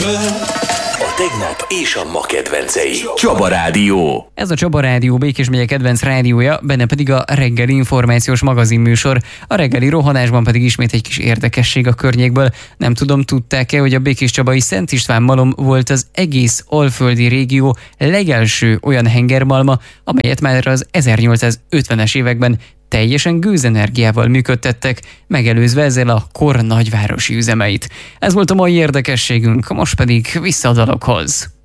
A tegnap és a ma kedvencei. Csaba Rádió. Ez a Csaba Rádió Békés megye kedvenc rádiója, benne pedig a reggeli információs magazinműsor. A reggeli rohanásban pedig ismét egy kis érdekesség a környékből. Nem tudom, tudták-e, hogy a békéscsabai Szent István malom volt az egész alföldi régió legelső olyan hengermalma, amelyet már az 1850-es években teljesen gőzenergiával működtettek, megelőzve ezzel a kor nagyvárosi üzemeit. Ez volt a mai érdekességünk, most pedig vissza a dalokhoz.